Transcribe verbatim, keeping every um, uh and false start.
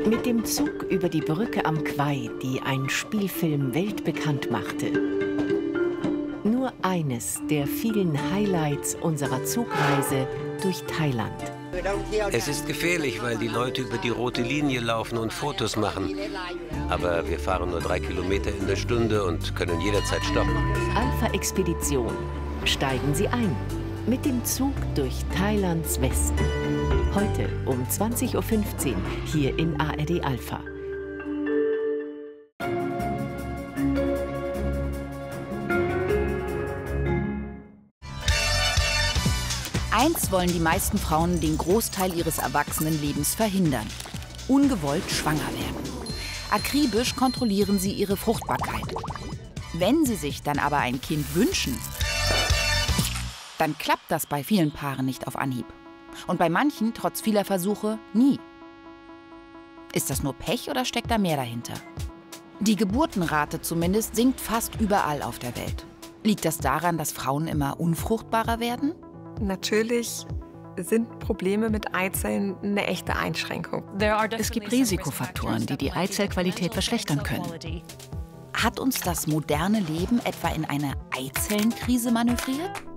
Mit dem Zug über die Brücke am Kwai, die ein Spielfilm weltbekannt machte. Nur eines der vielen Highlights unserer Zugreise durch Thailand. Es ist gefährlich, weil die Leute über die rote Linie laufen und Fotos machen. Aber wir fahren nur drei Kilometer in der Stunde und können jederzeit stoppen. Alpha-Expedition. Steigen Sie ein. Mit dem Zug durch Thailands Westen. Heute um zwanzig Uhr fünfzehn hier in A R D Alpha. Eins wollen die meisten Frauen den Großteil ihres Erwachsenenlebens verhindern: ungewollt schwanger werden. Akribisch kontrollieren sie ihre Fruchtbarkeit. Wenn sie sich dann aber ein Kind wünschen, dann klappt das bei vielen Paaren nicht auf Anhieb. Und bei manchen, trotz vieler Versuche, nie. Ist das nur Pech oder steckt da mehr dahinter? Die Geburtenrate zumindest sinkt fast überall auf der Welt. Liegt das daran, dass Frauen immer unfruchtbarer werden? Natürlich sind Probleme mit Eizellen eine echte Einschränkung. Es gibt Risikofaktoren, die die Eizellqualität verschlechtern können. Hat uns das moderne Leben etwa in eine Eizellenkrise manövriert?